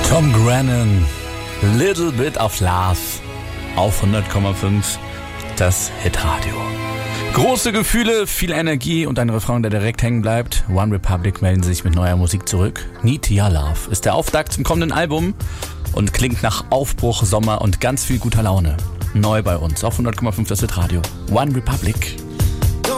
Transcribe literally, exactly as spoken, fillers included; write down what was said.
Tom Grennan, Little Bit of Love auf hundert Komma fünf, das Hitradio. Große Gefühle, viel Energie und ein Refrain, der direkt hängen bleibt. One Republic melden sich mit neuer Musik zurück. Need Your Love ist der Auftakt zum kommenden Album und klingt nach Aufbruch, Sommer und ganz viel guter Laune. Neu bei uns auf hundert Komma fünf, das Hitradio. One Republic.